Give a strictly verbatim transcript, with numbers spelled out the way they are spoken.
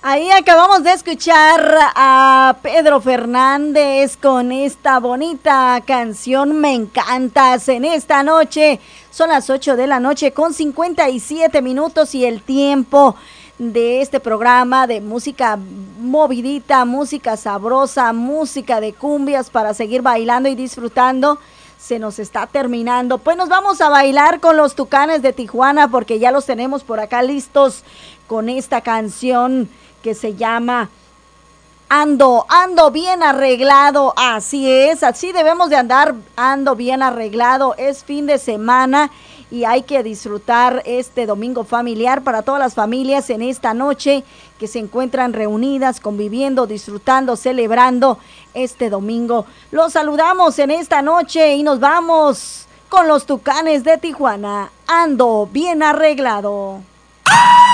Ahí acabamos de escuchar a Pedro Fernández con esta bonita canción Me Encantas en esta noche. Son las ocho de la noche con cincuenta y siete minutos y el tiempo de este programa de música movidita, música sabrosa, música de cumbias para seguir bailando y disfrutando. Se nos está terminando, pues nos vamos a bailar con los Tucanes de Tijuana porque ya los tenemos por acá listos con esta canción que se llama Ando, ando bien arreglado. Así es, así debemos de andar, ando bien arreglado. Es fin de semana y hay que disfrutar este domingo familiar para todas las familias en esta noche que se encuentran reunidas, conviviendo, disfrutando, celebrando este domingo. Los saludamos en esta noche y nos vamos con los Tucanes de Tijuana. Ando bien arreglado.